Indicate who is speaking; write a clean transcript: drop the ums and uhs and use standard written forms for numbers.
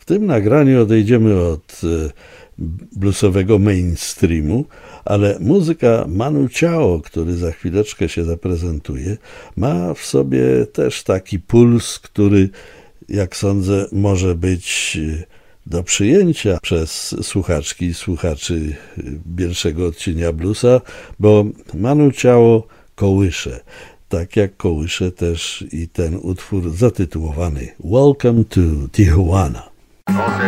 Speaker 1: tym nagraniu odejdziemy od bluesowego mainstreamu, ale muzyka Manu Chao, który za chwileczkę się zaprezentuje, ma w sobie też taki puls, który, jak sądzę, może być do przyjęcia przez słuchaczki i słuchaczy pierwszego odcienia bluesa, bo Manu Chao kołysze, tak jak kołysze też i ten utwór zatytułowany Welcome to Tijuana.